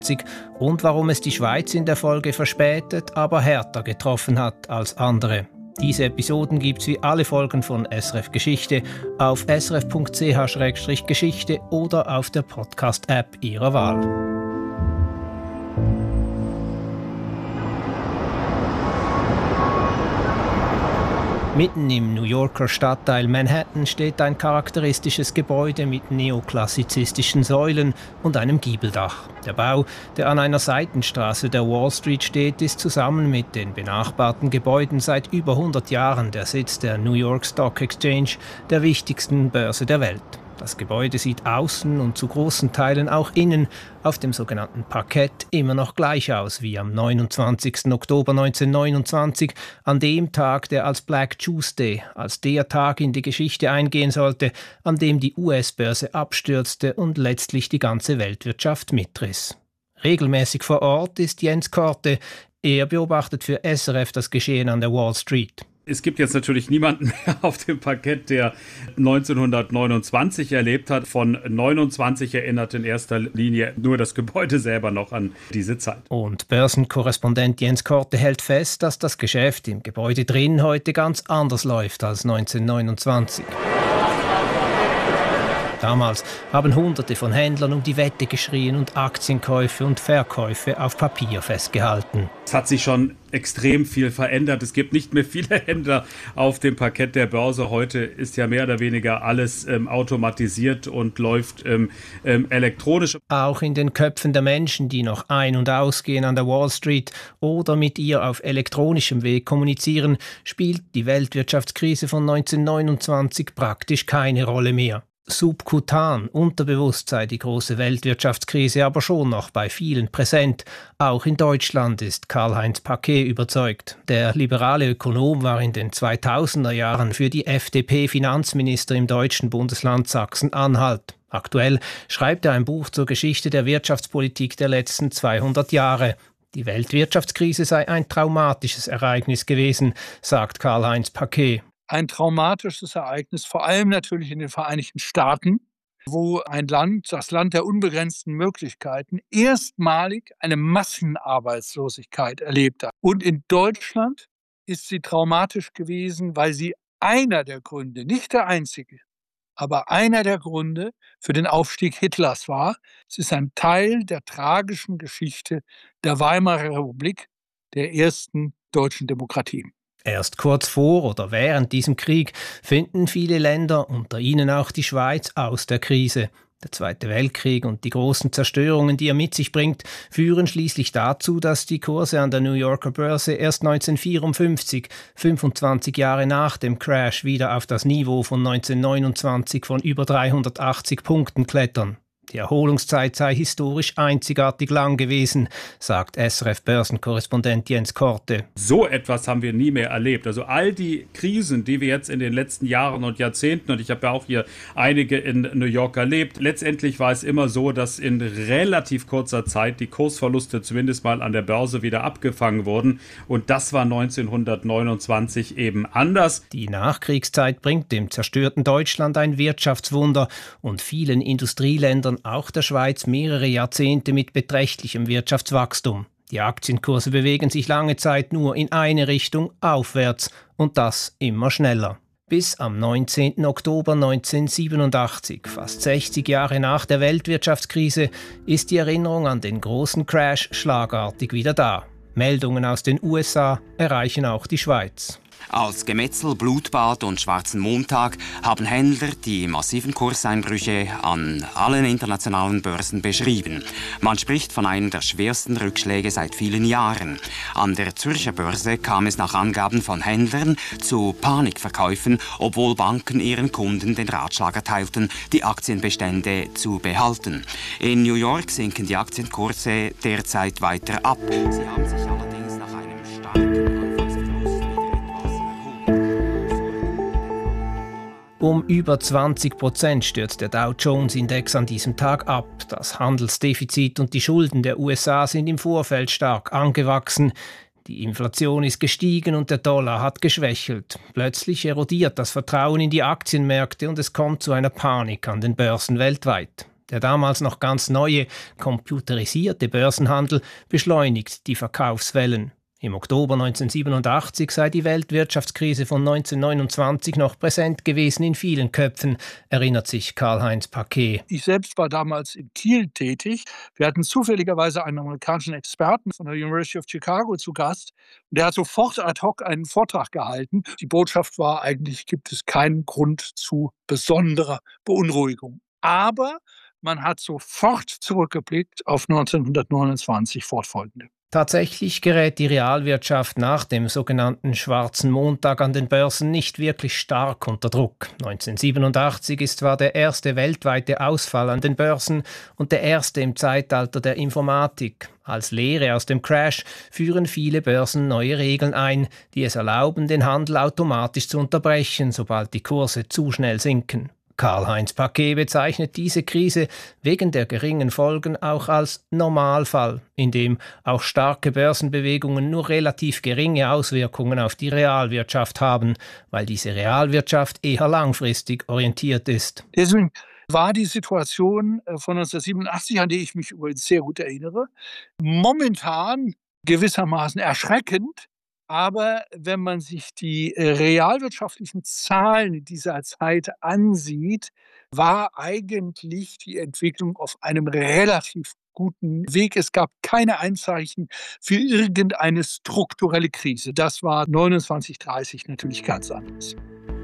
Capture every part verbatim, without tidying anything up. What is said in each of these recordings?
und warum es die Schweiz in der Folge verspätet, aber härter getroffen hat als andere. Diese Episoden gibt's wie alle Folgen von S R F Geschichte auf s r f punkt c h slash geschichte oder auf der Podcast-App Ihrer Wahl. Mitten im New Yorker Stadtteil Manhattan steht ein charakteristisches Gebäude mit neoklassizistischen Säulen und einem Giebeldach. Der Bau, der an einer Seitenstraße der Wall Street steht, ist zusammen mit den benachbarten Gebäuden seit über hundert Jahren der Sitz der New York Stock Exchange, der wichtigsten Börse der Welt. Das Gebäude sieht außen und zu großen Teilen auch innen auf dem sogenannten Parkett immer noch gleich aus wie am neunundzwanzigsten Oktober neunzehnhundertneunundzwanzig, an dem Tag, der als Black Tuesday, als der Tag in die Geschichte eingehen sollte, an dem die U S-Börse abstürzte und letztlich die ganze Weltwirtschaft mitriss. Regelmäßig vor Ort ist Jens Korte. Er beobachtet für S R F das Geschehen an der Wall Street. Es gibt jetzt natürlich niemanden mehr auf dem Parkett, der neunzehnhundertneunundzwanzig erlebt hat. Von neunundzwanzig erinnert in erster Linie nur das Gebäude selber noch an diese Zeit. Und Börsenkorrespondent Jens Korte hält fest, dass das Geschäft im Gebäude drin heute ganz anders läuft als neunzehnhundertneunundzwanzig. Damals haben Hunderte von Händlern um die Wette geschrien und Aktienkäufe und Verkäufe auf Papier festgehalten. Es hat sich schon extrem viel verändert. Es gibt nicht mehr viele Händler auf dem Parkett der Börse. Heute ist ja mehr oder weniger alles ähm, automatisiert und läuft ähm, ähm, elektronisch. Auch in den Köpfen der Menschen, die noch ein- und ausgehen an der Wall Street oder mit ihr auf elektronischem Weg kommunizieren, spielt die Weltwirtschaftskrise von neunzehnhundertneunundzwanzig praktisch keine Rolle mehr. Subkutan, unterbewusst sei die große Weltwirtschaftskrise aber schon noch bei vielen präsent. Auch in Deutschland ist Karl-Heinz Paquet überzeugt. Der liberale Ökonom war in den zweitausender Jahren für die F D P-Finanzminister im deutschen Bundesland Sachsen-Anhalt. Aktuell schreibt er ein Buch zur Geschichte der Wirtschaftspolitik der letzten zweihundert Jahre. Die Weltwirtschaftskrise sei ein traumatisches Ereignis gewesen, sagt Karl-Heinz Paquet. Ein traumatisches Ereignis, vor allem natürlich in den Vereinigten Staaten, wo ein Land, das Land der unbegrenzten Möglichkeiten, erstmalig eine Massenarbeitslosigkeit erlebt hat. Und in Deutschland ist sie traumatisch gewesen, weil sie einer der Gründe, nicht der einzige, aber einer der Gründe für den Aufstieg Hitlers war. Es ist ein Teil der tragischen Geschichte der Weimarer Republik, der ersten deutschen Demokratie. Erst kurz vor oder während diesem Krieg finden viele Länder, unter ihnen auch die Schweiz, aus der Krise. Der Zweite Weltkrieg und die großen Zerstörungen, die er mit sich bringt, führen schließlich dazu, dass die Kurse an der New Yorker Börse erst neunzehnhundertvierundfünfzig, fünfundzwanzig Jahre nach dem Crash, wieder auf das Niveau von neunzehnhundertneunundzwanzig von über dreihundertachtzig Punkten klettern. Die Erholungszeit sei historisch einzigartig lang gewesen, sagt S R F-Börsenkorrespondent Jens Korte. So etwas haben wir nie mehr erlebt. Also all die Krisen, die wir jetzt in den letzten Jahren und Jahrzehnten, und ich habe ja auch hier einige in New York erlebt, letztendlich war es immer so, dass in relativ kurzer Zeit die Kursverluste zumindest mal an der Börse wieder abgefangen wurden. Und das war neunzehnhundertneunundzwanzig eben anders. Die Nachkriegszeit bringt dem zerstörten Deutschland ein Wirtschaftswunder und vielen Industrieländern, auch der Schweiz, mehrere Jahrzehnte mit beträchtlichem Wirtschaftswachstum. Die Aktienkurse bewegen sich lange Zeit nur in eine Richtung, aufwärts, und das immer schneller. Bis am neunzehnten Oktober neunzehnhundertsiebenundachtzig, fast sechzig Jahre nach der Weltwirtschaftskrise, ist die Erinnerung an den großen Crash schlagartig wieder da. Meldungen aus den U S A erreichen auch die Schweiz. Als Gemetzel, Blutbad und Schwarzen Montag haben Händler die massiven Kurseinbrüche an allen internationalen Börsen beschrieben. Man spricht von einem der schwersten Rückschläge seit vielen Jahren. An der Zürcher Börse kam es nach Angaben von Händlern zu Panikverkäufen, obwohl Banken ihren Kunden den Ratschlag erteilten, die Aktienbestände zu behalten. In New York sinken die Aktienkurse derzeit weiter ab. Sie haben sich allerdings nach einem starken Um über zwanzig Prozent stürzt der Dow-Jones-Index an diesem Tag ab. Das Handelsdefizit und die Schulden der U S A sind im Vorfeld stark angewachsen. Die Inflation ist gestiegen und der Dollar hat geschwächelt. Plötzlich erodiert das Vertrauen in die Aktienmärkte und es kommt zu einer Panik an den Börsen weltweit. Der damals noch ganz neue, computerisierte Börsenhandel beschleunigt die Verkaufswellen. Im Oktober neunzehnhundertsiebenundachtzig sei die Weltwirtschaftskrise von neunzehnhundertneunundzwanzig noch präsent gewesen in vielen Köpfen, erinnert sich Karl-Heinz Paquet. Ich selbst war damals in Kiel tätig. Wir hatten zufälligerweise einen amerikanischen Experten von der University of Chicago zu Gast. Und der hat sofort ad hoc einen Vortrag gehalten. Die Botschaft war, eigentlich gibt es keinen Grund zu besonderer Beunruhigung. Aber man hat sofort zurückgeblickt auf neunzehnhundertneunundzwanzig fortfolgende. Tatsächlich gerät die Realwirtschaft nach dem sogenannten Schwarzen Montag an den Börsen nicht wirklich stark unter Druck. neunzehnhundertsiebenundachtzig ist zwar der erste weltweite Ausfall an den Börsen und der erste im Zeitalter der Informatik. Als Lehre aus dem Crash führen viele Börsen neue Regeln ein, die es erlauben, den Handel automatisch zu unterbrechen, sobald die Kurse zu schnell sinken. Karl-Heinz Paquet bezeichnet diese Krise wegen der geringen Folgen auch als Normalfall, in dem auch starke Börsenbewegungen nur relativ geringe Auswirkungen auf die Realwirtschaft haben, weil diese Realwirtschaft eher langfristig orientiert ist. Deswegen war die Situation von neunzehnhundertsiebenundachtzig, an die ich mich übrigens sehr gut erinnere, momentan gewissermaßen erschreckend. Aber wenn man sich die realwirtschaftlichen Zahlen dieser Zeit ansieht, war eigentlich die Entwicklung auf einem relativ guten Weg. Es gab keine Anzeichen für irgendeine strukturelle Krise. Das war neunundzwanzig dreißig natürlich ganz anders.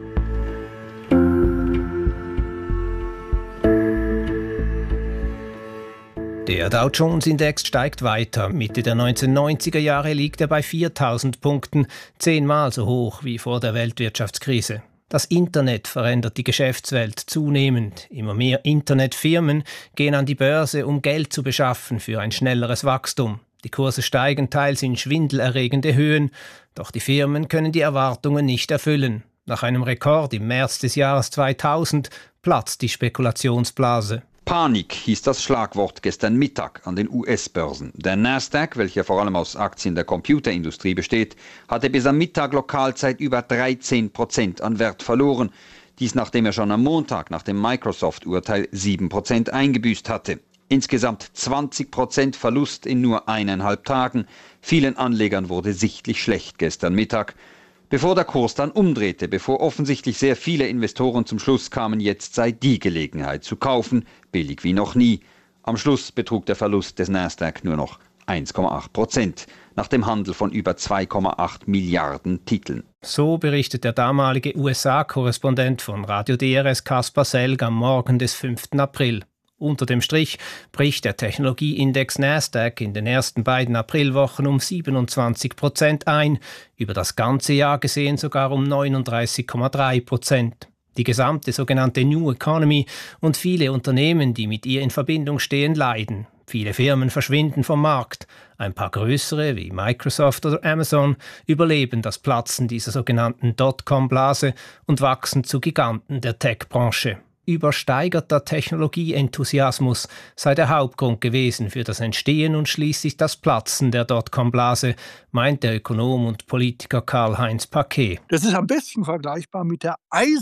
Der Dow Jones Index steigt weiter. Mitte der neunzehnhundertneunziger Jahre liegt er bei viertausend Punkten, zehnmal so hoch wie vor der Weltwirtschaftskrise. Das Internet verändert die Geschäftswelt zunehmend. Immer mehr Internetfirmen gehen an die Börse, um Geld zu beschaffen für ein schnelleres Wachstum. Die Kurse steigen teils in schwindelerregende Höhen, doch die Firmen können die Erwartungen nicht erfüllen. Nach einem Rekord im März des Jahres zweitausend platzt die Spekulationsblase. Panik hieß das Schlagwort gestern Mittag an den U S-Börsen. Der Nasdaq, welcher vor allem aus Aktien der Computerindustrie besteht, hatte bis am Mittag Lokalzeit über dreizehn Prozent an Wert verloren. Dies nachdem er schon am Montag nach dem Microsoft-Urteil sieben Prozent eingebüßt hatte. Insgesamt zwanzig Prozent Verlust in nur eineinhalb Tagen. Vielen Anlegern wurde sichtlich schlecht gestern Mittag. Bevor der Kurs dann umdrehte, bevor offensichtlich sehr viele Investoren zum Schluss kamen, jetzt sei die Gelegenheit zu kaufen, billig wie noch nie. Am Schluss betrug der Verlust des Nasdaq nur noch eins Komma acht Prozent, nach dem Handel von über zwei Komma acht Milliarden Titeln. So berichtet der damalige U S A-Korrespondent von Radio D R S Kaspar Selg am Morgen des fünften April. Unter dem Strich bricht der Technologieindex Nasdaq in den ersten beiden Aprilwochen um siebenundzwanzig Prozent ein, über das ganze Jahr gesehen sogar um neununddreißig Komma drei Prozent. Die gesamte sogenannte New Economy und viele Unternehmen, die mit ihr in Verbindung stehen, leiden. Viele Firmen verschwinden vom Markt. Ein paar größere, wie Microsoft oder Amazon, überleben das Platzen dieser sogenannten Dotcom-Blase und wachsen zu Giganten der Tech-Branche. Übersteigerter Technologieenthusiasmus sei der Hauptgrund gewesen für das Entstehen und schließlich das Platzen der Dotcom-Blase, meint der Ökonom und Politiker Karl-Heinz Paquet. Das ist am besten vergleichbar mit der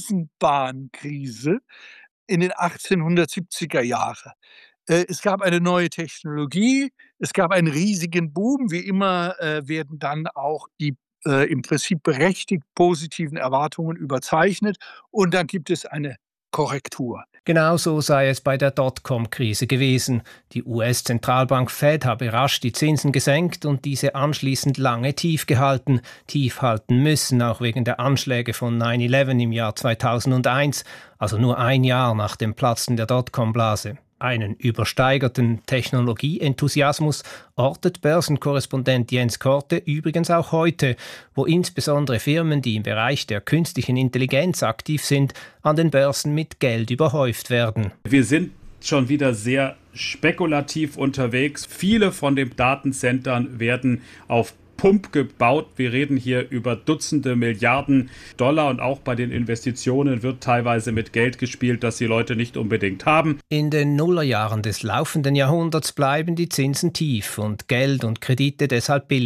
Eisenbahnkrise in den achtzehnhundertsiebziger Jahren. Es gab eine neue Technologie, es gab einen riesigen Boom. Wie immer werden dann auch die im Prinzip berechtigt positiven Erwartungen überzeichnet und dann gibt es eine Korrektur. Genauso sei es bei der Dotcom-Krise gewesen. Die U S-Zentralbank Fed habe rasch die Zinsen gesenkt und diese anschließend lange tief gehalten, tief halten müssen, auch wegen der Anschläge von neun elf im Jahr zweitausendeins, also nur ein Jahr nach dem Platzen der Dotcom-Blase. Einen übersteigerten Technologieenthusiasmus ortet Börsenkorrespondent Jens Korte übrigens auch heute, wo insbesondere Firmen, die im Bereich der künstlichen Intelligenz aktiv sind, an den Börsen mit Geld überhäuft werden. Wir sind schon wieder sehr spekulativ unterwegs. Viele von den Datencentern werden auf Pump gebaut. Wir reden hier über Dutzende Milliarden Dollar und auch bei den Investitionen wird teilweise mit Geld gespielt, das die Leute nicht unbedingt haben. In den Nullerjahren des laufenden Jahrhunderts bleiben die Zinsen tief und Geld und Kredite deshalb billig.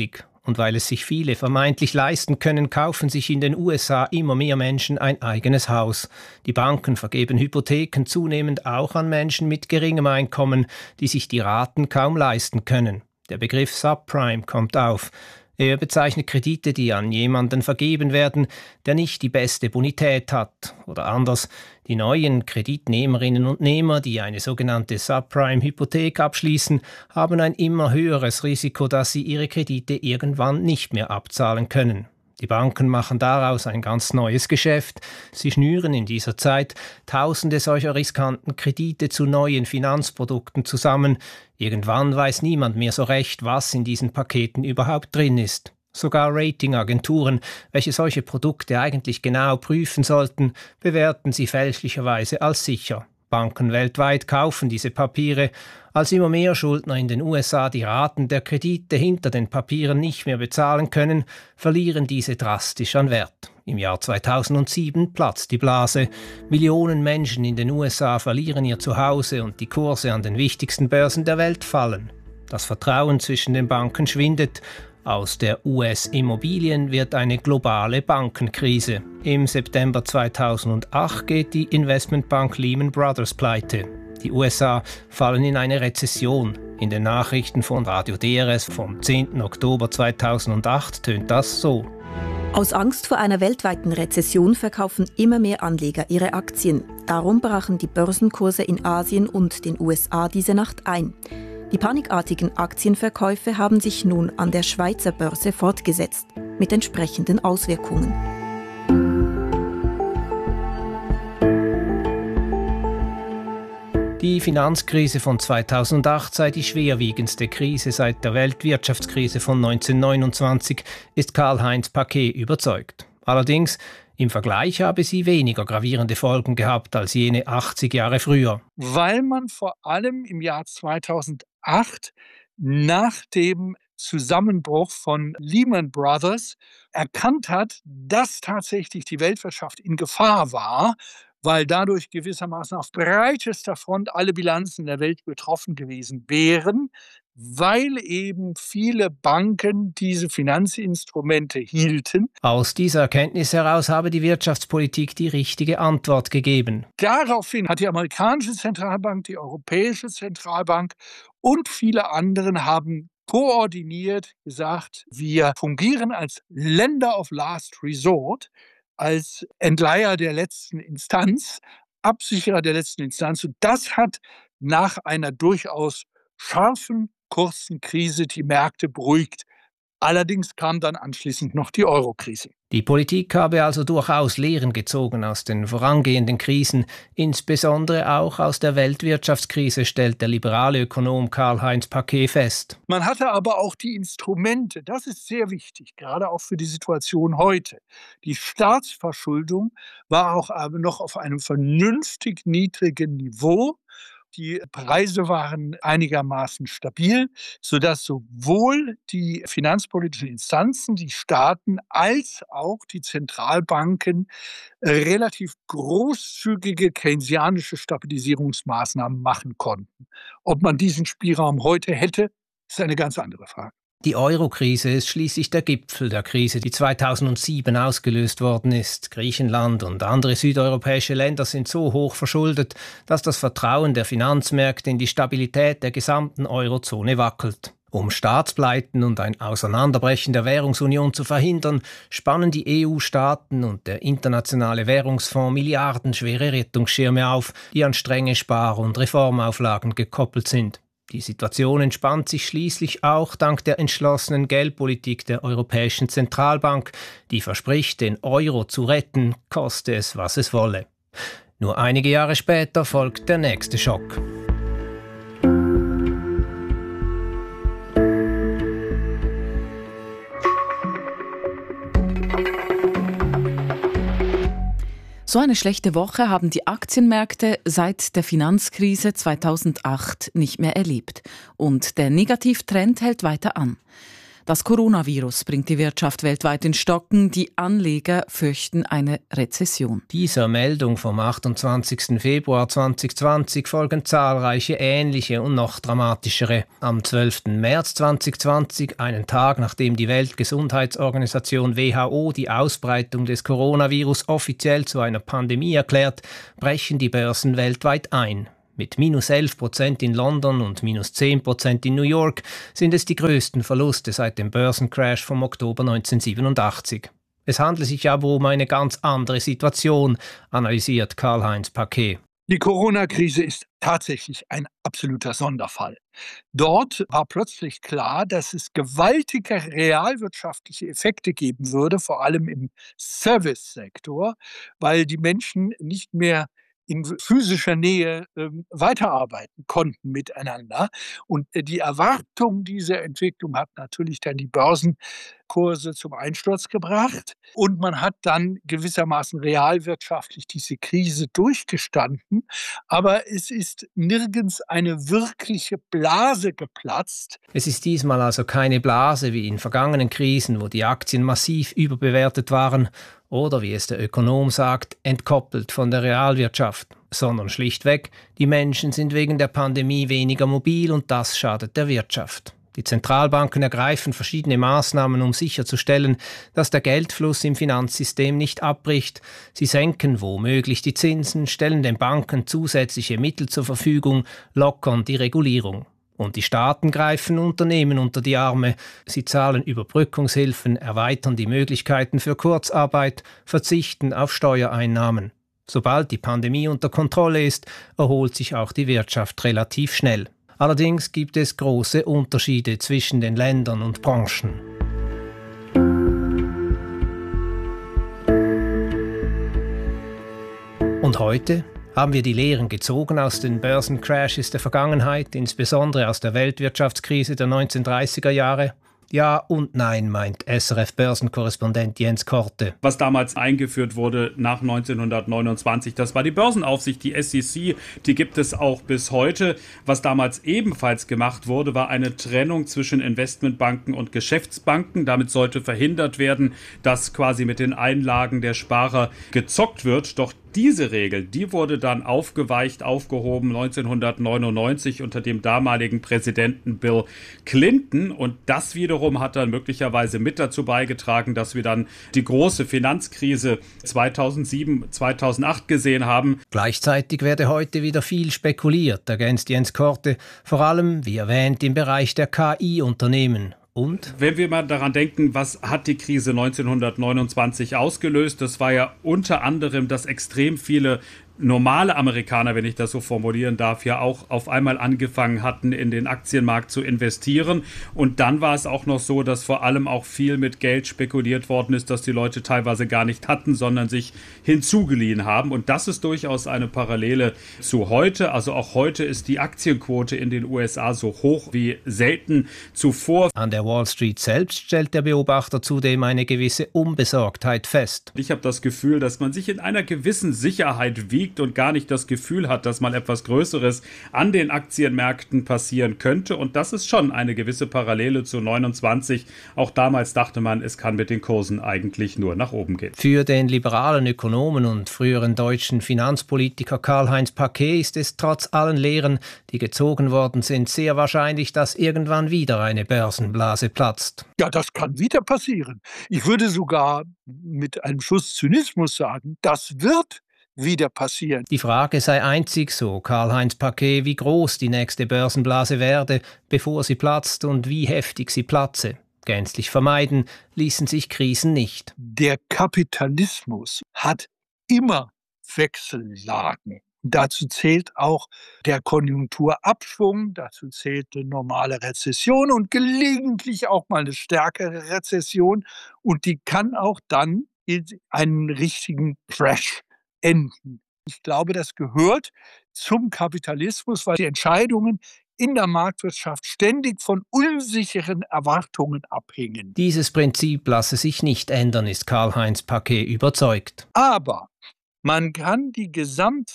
Und weil es sich viele vermeintlich leisten können, kaufen sich in den U S A immer mehr Menschen ein eigenes Haus. Die Banken vergeben Hypotheken zunehmend auch an Menschen mit geringem Einkommen, die sich die Raten kaum leisten können. Der Begriff Subprime kommt auf. Er bezeichnet Kredite, die an jemanden vergeben werden, der nicht die beste Bonität hat. Oder anders, die neuen Kreditnehmerinnen und Nehmer, die eine sogenannte Subprime-Hypothek abschließen, haben ein immer höheres Risiko, dass sie ihre Kredite irgendwann nicht mehr abzahlen können. Die Banken machen daraus ein ganz neues Geschäft. Sie schnüren in dieser Zeit Tausende solcher riskanten Kredite zu neuen Finanzprodukten zusammen. Irgendwann weiß niemand mehr so recht, was in diesen Paketen überhaupt drin ist. Sogar Ratingagenturen, welche solche Produkte eigentlich genau prüfen sollten, bewerten sie fälschlicherweise als sicher. Banken weltweit kaufen diese Papiere. Als immer mehr Schuldner in den U S A die Raten der Kredite hinter den Papieren nicht mehr bezahlen können, verlieren diese drastisch an Wert. Im Jahr zweitausendsieben platzt die Blase. Millionen Menschen in den U S A verlieren ihr Zuhause und die Kurse an den wichtigsten Börsen der Welt fallen. Das Vertrauen zwischen den Banken schwindet. Aus der U S-Immobilien wird eine globale Bankenkrise. Im September zweitausendacht geht die Investmentbank Lehman Brothers pleite. Die U S A fallen in eine Rezession. In den Nachrichten von Radio D R S vom zehnten Oktober zweitausendacht tönt das so. Aus Angst vor einer weltweiten Rezession verkaufen immer mehr Anleger ihre Aktien. Darum brachen die Börsenkurse in Asien und den U S A diese Nacht ein. Die panikartigen Aktienverkäufe haben sich nun an der Schweizer Börse fortgesetzt, mit entsprechenden Auswirkungen. Die Finanzkrise von zweitausendacht sei die schwerwiegendste Krise seit der Weltwirtschaftskrise von neunzehnhundertneunundzwanzig, ist Karl-Heinz Pacquet überzeugt. Allerdings, im Vergleich habe sie weniger gravierende Folgen gehabt als jene achtzig Jahre früher. Weil man vor allem im Jahr zweitausendacht nach dem Zusammenbruch von Lehman Brothers erkannt hat, dass tatsächlich die Weltwirtschaft in Gefahr war, weil dadurch gewissermaßen auf breitester Front alle Bilanzen der Welt betroffen gewesen wären, weil eben viele Banken diese Finanzinstrumente hielten. Aus dieser Erkenntnis heraus habe die Wirtschaftspolitik die richtige Antwort gegeben. Daraufhin hat die amerikanische Zentralbank, die europäische Zentralbank und viele andere haben koordiniert gesagt, wir fungieren als Lender of Last Resort, als Entleiher der letzten Instanz, Absicherer der letzten Instanz. Und das hat nach einer durchaus scharfen, kurzen Krise die Märkte beruhigt. Allerdings kam dann anschließend noch die Euro-Krise. Die Politik habe also durchaus Lehren gezogen aus den vorangehenden Krisen, insbesondere auch aus der Weltwirtschaftskrise, stellt der liberale Ökonom Karl-Heinz Pacquet fest. Man hatte aber auch die Instrumente, das ist sehr wichtig, gerade auch für die Situation heute. Die Staatsverschuldung war auch aber noch auf einem vernünftig niedrigen Niveau. Die Preise waren einigermaßen stabil, sodass sowohl die finanzpolitischen Instanzen, die Staaten, als auch die Zentralbanken relativ großzügige keynesianische Stabilisierungsmaßnahmen machen konnten. Ob man diesen Spielraum heute hätte, ist eine ganz andere Frage. Die Euro-Krise ist schließlich der Gipfel der Krise, die zweitausendsieben ausgelöst worden ist. Griechenland und andere südeuropäische Länder sind so hoch verschuldet, dass das Vertrauen der Finanzmärkte in die Stabilität der gesamten Eurozone wackelt. Um Staatspleiten und ein Auseinanderbrechen der Währungsunion zu verhindern, spannen die E U-Staaten und der Internationale Währungsfonds milliardenschwere Rettungsschirme auf, die an strenge Spar- und Reformauflagen gekoppelt sind. Die Situation entspannt sich schließlich auch dank der entschlossenen Geldpolitik der Europäischen Zentralbank, die verspricht, den Euro zu retten, koste es, was es wolle. Nur einige Jahre später folgt der nächste Schock. So eine schlechte Woche haben die Aktienmärkte seit der Finanzkrise zweitausendacht nicht mehr erlebt. Und der Negativtrend hält weiter an. Das Coronavirus bringt die Wirtschaft weltweit in Stocken. Die Anleger fürchten eine Rezession. Dieser Meldung vom achtundzwanzigsten Februar zweitausendzwanzig folgen zahlreiche ähnliche und noch dramatischere. Am zwölften März zweitausendzwanzig, einen Tag nachdem die Weltgesundheitsorganisation W H O die Ausbreitung des Coronavirus offiziell zu einer Pandemie erklärt, brechen die Börsen weltweit ein. Mit minus elf Prozent in London und minus zehn Prozent in New York sind es die größten Verluste seit dem Börsencrash vom Oktober neunzehnhundertsiebenundachtzig. Es handelt sich aber um eine ganz andere Situation, analysiert Karl-Heinz Paquet. Die Corona-Krise ist tatsächlich ein absoluter Sonderfall. Dort war plötzlich klar, dass es gewaltige realwirtschaftliche Effekte geben würde, vor allem im Service-Sektor, weil die Menschen nicht mehr in physischer Nähe äh, weiterarbeiten konnten miteinander. Und äh, die Erwartung dieser Entwicklung hat natürlich dann die Börsenkurse zum Einsturz gebracht. Und man hat dann gewissermaßen realwirtschaftlich diese Krise durchgestanden. Aber es ist nirgends eine wirkliche Blase geplatzt. Es ist diesmal also keine Blase wie in vergangenen Krisen, wo die Aktien massiv überbewertet waren, oder, wie es der Ökonom sagt, entkoppelt von der Realwirtschaft, sondern schlichtweg, die Menschen sind wegen der Pandemie weniger mobil und das schadet der Wirtschaft. Die Zentralbanken ergreifen verschiedene Maßnahmen, um sicherzustellen, dass der Geldfluss im Finanzsystem nicht abbricht. Sie senken womöglich die Zinsen, stellen den Banken zusätzliche Mittel zur Verfügung, lockern die Regulierung. Und die Staaten greifen Unternehmen unter die Arme. Sie zahlen Überbrückungshilfen, erweitern die Möglichkeiten für Kurzarbeit, verzichten auf Steuereinnahmen. Sobald die Pandemie unter Kontrolle ist, erholt sich auch die Wirtschaft relativ schnell. Allerdings gibt es große Unterschiede zwischen den Ländern und Branchen. Und heute? Haben wir die Lehren gezogen aus den Börsencrashes der Vergangenheit, insbesondere aus der Weltwirtschaftskrise der neunzehnhundertdreißiger Jahre? Ja und nein, meint S R F-Börsenkorrespondent Jens Korte. Was damals eingeführt wurde nach neunzehnhundertneunundzwanzig, das war die Börsenaufsicht, die S E C, die gibt es auch bis heute. Was damals ebenfalls gemacht wurde, war eine Trennung zwischen Investmentbanken und Geschäftsbanken. Damit sollte verhindert werden, dass quasi mit den Einlagen der Sparer gezockt wird. Doch diese Regel, die wurde dann aufgeweicht, aufgehoben neunzehnhundertneunundneunzig unter dem damaligen Präsidenten Bill Clinton. Und das wiederum hat dann möglicherweise mit dazu beigetragen, dass wir dann die große Finanzkrise zweitausendsieben, zweitausendacht gesehen haben. Gleichzeitig werde heute wieder viel spekuliert, ergänzt Jens Korte, vor allem, wie erwähnt, im Bereich der K I-Unternehmen. Und? Wenn wir mal daran denken, was hat die Krise neunzehnhundertneunundzwanzig ausgelöst? Das war ja unter anderem, dass extrem viele normale Amerikaner, wenn ich das so formulieren darf, ja auch auf einmal angefangen hatten, in den Aktienmarkt zu investieren. Und dann war es auch noch so, dass vor allem auch viel mit Geld spekuliert worden ist, das die Leute teilweise gar nicht hatten, sondern sich hinzugeliehen haben. Und das ist durchaus eine Parallele zu heute. Also auch heute ist die Aktienquote in den U S A so hoch wie selten zuvor. An der Wall Street selbst stellt der Beobachter zudem eine gewisse Unbesorgtheit fest. Ich habe das Gefühl, dass man sich in einer gewissen Sicherheit wiegt und gar nicht das Gefühl hat, dass mal etwas Größeres an den Aktienmärkten passieren könnte. Und das ist schon eine gewisse Parallele zu neunundzwanzig. Auch damals dachte man, es kann mit den Kursen eigentlich nur nach oben gehen. Für den liberalen Ökonomen und früheren deutschen Finanzpolitiker Karl-Heinz Paquet ist es trotz allen Lehren, die gezogen worden sind, sehr wahrscheinlich, dass irgendwann wieder eine Börsenblase platzt. Ja, das kann wieder passieren. Ich würde sogar mit einem Schuss Zynismus sagen, das wird wieder passieren. Die Frage sei einzig, so Karl-Heinz Paquet, wie groß die nächste Börsenblase werde, bevor sie platzt und wie heftig sie platze. Gänzlich vermeiden ließen sich Krisen nicht. Der Kapitalismus hat immer Wechsellagen. Dazu zählt auch der Konjunkturabschwung, dazu zählt eine normale Rezession und gelegentlich auch mal eine stärkere Rezession. Und die kann auch dann in einen richtigen Crash enden. Ich glaube, das gehört zum Kapitalismus, weil die Entscheidungen in der Marktwirtschaft ständig von unsicheren Erwartungen abhängen. Dieses Prinzip lasse sich nicht ändern, ist Karl-Heinz Paquet überzeugt. Aber man kann die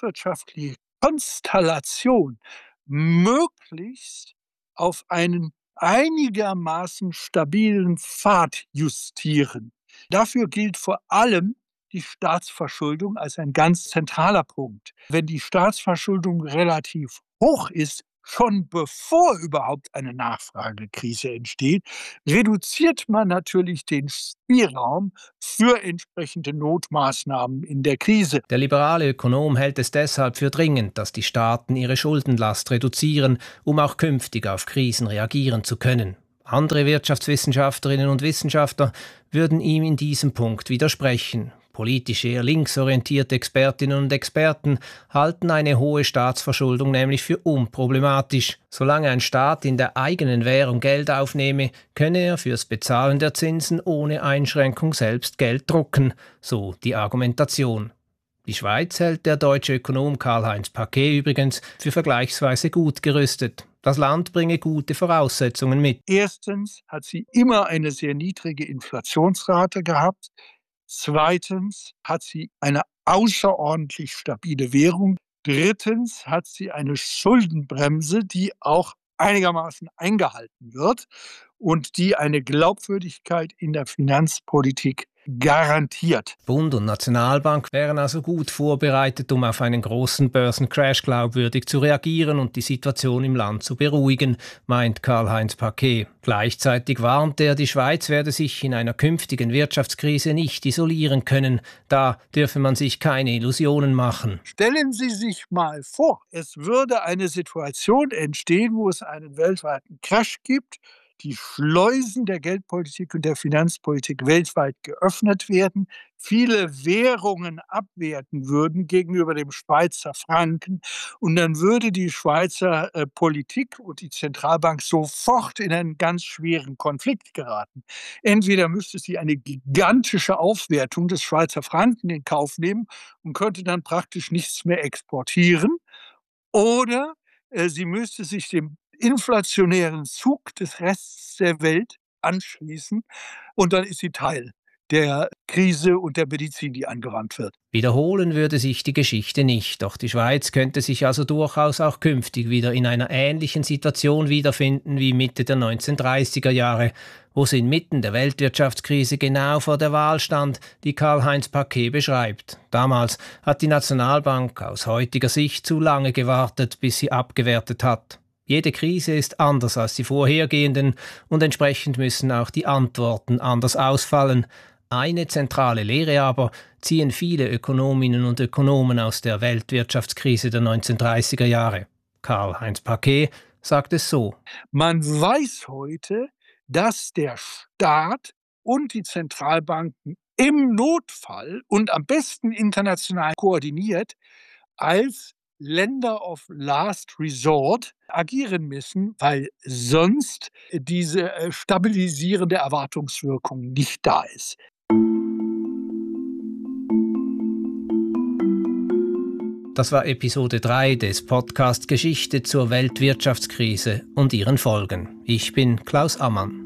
gesamtwirtschaftliche Konstellation möglichst auf einen einigermaßen stabilen Pfad justieren. Dafür gilt vor allem die Staatsverschuldung als ein ganz zentraler Punkt. Wenn die Staatsverschuldung relativ hoch ist, schon bevor überhaupt eine Nachfragekrise entsteht, reduziert man natürlich den Spielraum für entsprechende Notmaßnahmen in der Krise. Der liberale Ökonom hält es deshalb für dringend, dass die Staaten ihre Schuldenlast reduzieren, um auch künftig auf Krisen reagieren zu können. Andere Wirtschaftswissenschaftlerinnen und Wissenschaftler würden ihm in diesem Punkt widersprechen. Politisch eher linksorientierte Expertinnen und Experten halten eine hohe Staatsverschuldung nämlich für unproblematisch. Solange ein Staat in der eigenen Währung Geld aufnehme, könne er fürs Bezahlen der Zinsen ohne Einschränkung selbst Geld drucken, so die Argumentation. Die Schweiz hält der deutsche Ökonom Karl-Heinz Paquet übrigens für vergleichsweise gut gerüstet. Das Land bringe gute Voraussetzungen mit. Erstens hat sie immer eine sehr niedrige Inflationsrate gehabt. Zweitens hat sie eine außerordentlich stabile Währung. Drittens hat sie eine Schuldenbremse, die auch einigermaßen eingehalten wird und die eine Glaubwürdigkeit in der Finanzpolitik garantiert. Bund und Nationalbank wären also gut vorbereitet, um auf einen großen Börsencrash glaubwürdig zu reagieren und die Situation im Land zu beruhigen, meint Karl-Heinz Paquet. Gleichzeitig warnt er, die Schweiz werde sich in einer künftigen Wirtschaftskrise nicht isolieren können. Da dürfe man sich keine Illusionen machen. Stellen Sie sich mal vor, es würde eine Situation entstehen, wo es einen weltweiten Crash gibt, die Schleusen der Geldpolitik und der Finanzpolitik weltweit geöffnet werden, viele Währungen abwerten würden gegenüber dem Schweizer Franken und dann würde die Schweizer äh, Politik und die Zentralbank sofort in einen ganz schweren Konflikt geraten. Entweder müsste sie eine gigantische Aufwertung des Schweizer Franken in Kauf nehmen und könnte dann praktisch nichts mehr exportieren, oder äh, sie müsste sich dem inflationären Zug des Rests der Welt anschließen und dann ist sie Teil der Krise und der Medizin, die angewandt wird. Wiederholen würde sich die Geschichte nicht, doch die Schweiz könnte sich also durchaus auch künftig wieder in einer ähnlichen Situation wiederfinden wie Mitte der neunzehnhundertdreißiger Jahre, wo sie inmitten der Weltwirtschaftskrise genau vor der Wahl stand, die Karl-Heinz Paquet beschreibt. Damals hat die Nationalbank aus heutiger Sicht zu lange gewartet, bis sie abgewertet hat. Jede Krise ist anders als die vorhergehenden und entsprechend müssen auch die Antworten anders ausfallen. Eine zentrale Lehre aber ziehen viele Ökonominnen und Ökonomen aus der Weltwirtschaftskrise der neunzehnhundertdreißiger Jahre. Karl-Heinz Paquet sagt es so: Man weiß heute, dass der Staat und die Zentralbanken im Notfall und am besten international koordiniert als Länder of Last Resort agieren müssen, weil sonst diese stabilisierende Erwartungswirkung nicht da ist. Das war Episode drei des Podcast Geschichte zur Weltwirtschaftskrise und ihren Folgen. Ich bin Klaus Ammann.